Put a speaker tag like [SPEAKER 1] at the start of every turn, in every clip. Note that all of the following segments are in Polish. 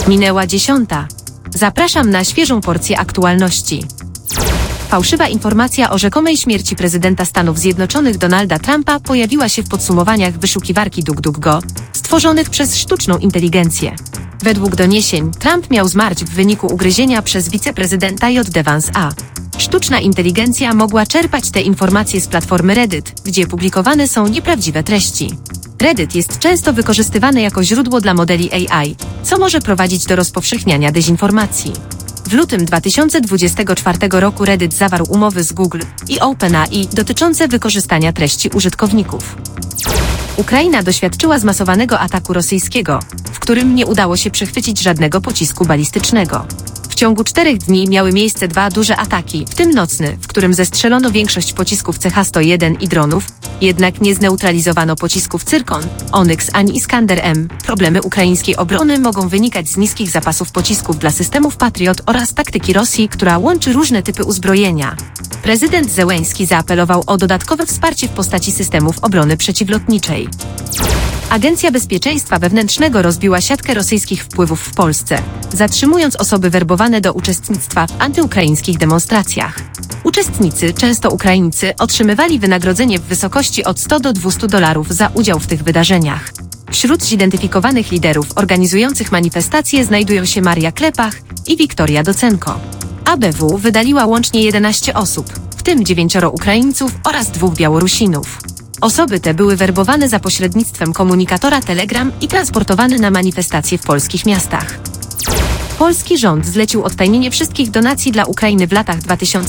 [SPEAKER 1] Minęła 10. Zapraszam na świeżą porcję aktualności. Fałszywa informacja o rzekomej śmierci prezydenta Stanów Zjednoczonych Donalda Trumpa pojawiła się w podsumowaniach wyszukiwarki DuckDuckGo, stworzonych przez sztuczną inteligencję. Według doniesień Trump miał zmarć w wyniku ugryzienia przez wiceprezydenta J.D. Vance'a. Sztuczna inteligencja mogła czerpać te informacje z platformy Reddit, gdzie publikowane są nieprawdziwe treści. Reddit jest często wykorzystywany jako źródło dla modeli AI, co może prowadzić do rozpowszechniania dezinformacji. W lutym 2024 roku Reddit zawarł umowy z Google i OpenAI dotyczące wykorzystania treści użytkowników. Ukraina doświadczyła zmasowanego ataku rosyjskiego, w którym nie udało się przechwycić żadnego pocisku balistycznego. W ciągu 4 dni miały miejsce 2 duże ataki, w tym nocny, w którym zestrzelono większość pocisków CH-101 i dronów, jednak nie zneutralizowano pocisków Cyrkon, Onyx ani Iskander-M. Problemy ukraińskiej obrony mogą wynikać z niskich zapasów pocisków dla systemów Patriot oraz taktyki Rosji, która łączy różne typy uzbrojenia. Prezydent Zełenski zaapelował o dodatkowe wsparcie w postaci systemów obrony przeciwlotniczej. Agencja Bezpieczeństwa Wewnętrznego rozbiła siatkę rosyjskich wpływów w Polsce, zatrzymując osoby werbowane do uczestnictwa w antyukraińskich demonstracjach. Uczestnicy, często Ukraińcy, otrzymywali wynagrodzenie w wysokości od $100 do $200 za udział w tych wydarzeniach. Wśród zidentyfikowanych liderów organizujących manifestacje znajdują się Maria Klepach i Wiktoria Docenko. ABW wydaliła łącznie 11 osób, w tym 9 Ukraińców oraz 2 Białorusinów. Osoby te były werbowane za pośrednictwem komunikatora Telegram i transportowane na manifestacje w polskich miastach. Polski rząd zlecił odtajnienie wszystkich donacji dla Ukrainy w latach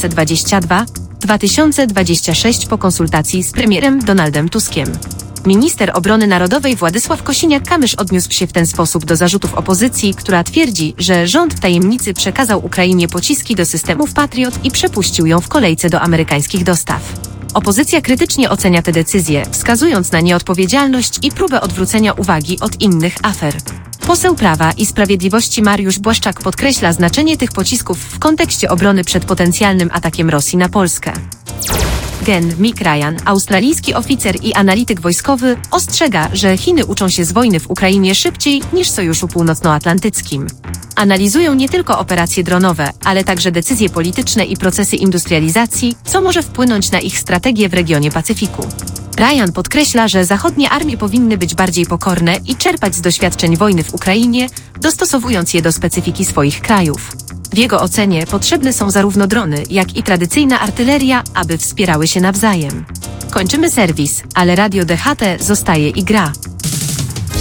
[SPEAKER 1] 2022-2026 po konsultacji z premierem Donaldem Tuskiem. Minister Obrony Narodowej Władysław Kosiniak-Kamysz odniósł się w ten sposób do zarzutów opozycji, która twierdzi, że rząd w tajemnicy przekazał Ukrainie pociski do systemów Patriot i przepuścił ją w kolejce do amerykańskich dostaw. Opozycja krytycznie ocenia tę decyzję, wskazując na nieodpowiedzialność i próbę odwrócenia uwagi od innych afer. Poseł Prawa i Sprawiedliwości Mariusz Błaszczak podkreśla znaczenie tych pocisków w kontekście obrony przed potencjalnym atakiem Rosji na Polskę. Mick Ryan, australijski oficer i analityk wojskowy, ostrzega, że Chiny uczą się z wojny w Ukrainie szybciej niż Sojuszu Północnoatlantyckim. Analizują nie tylko operacje dronowe, ale także decyzje polityczne i procesy industrializacji, co może wpłynąć na ich strategię w regionie Pacyfiku. Ryan podkreśla, że zachodnie armie powinny być bardziej pokorne i czerpać z doświadczeń wojny w Ukrainie, dostosowując je do specyfiki swoich krajów. W jego ocenie potrzebne są zarówno drony, jak i tradycyjna artyleria, aby wspierały się nawzajem. Kończymy serwis, ale Radio DHT zostaje i gra.